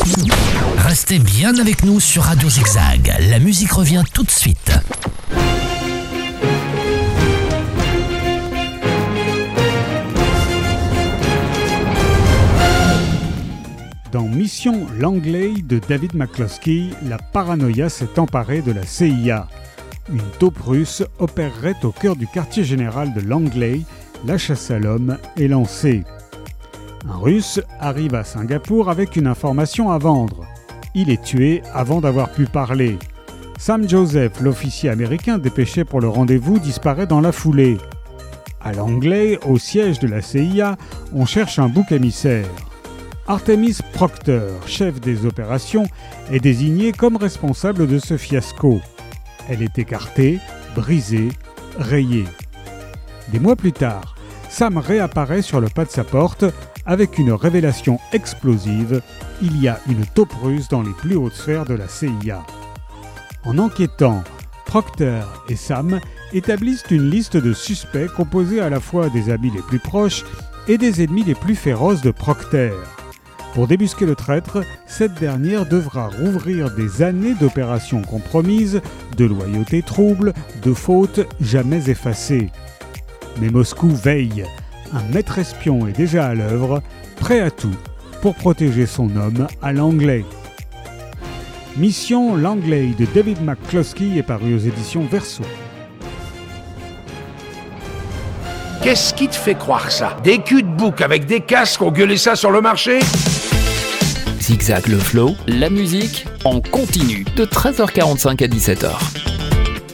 Restez bien avec nous sur Radio Zigzag. La musique revient tout de suite. Dans Mission Langley de David McCloskey, la paranoïa s'est emparée de la CIA. Une taupe russe opérerait au cœur du quartier général de Langley. La chasse à l'homme est lancée. Un Russe arrive à Singapour avec une information à vendre. Il est tué avant d'avoir pu parler. Sam Joseph, l'officier américain dépêché pour le rendez-vous, disparaît dans la foulée. À Langley, au siège de la CIA, on cherche un bouc émissaire. Artemis Proctor, chef des opérations, est désignée comme responsable de ce fiasco. Elle est écartée, brisée, rayée. Des mois plus tard, Sam réapparaît sur le pas de sa porte avec une révélation explosive. Il y a une taupe russe dans les plus hautes sphères de la CIA. En enquêtant, Proctor et Sam établissent une liste de suspects composée à la fois des amis les plus proches et des ennemis les plus féroces de Proctor. Pour débusquer le traître, cette dernière devra rouvrir des années d'opérations compromises, de loyauté trouble, de fautes jamais effacées. Mais Moscou veille. Un maître espion est déjà à l'œuvre, prêt à tout pour protéger son homme à Langley. Mission Langley de David McCloskey est paru aux éditions Verso. Qu'est-ce qui te fait croire ça? Des culs de bouc avec des casques ont gueulé ça sur le marché? Zigzag le flow, la musique en continu de 13h45 à 17h.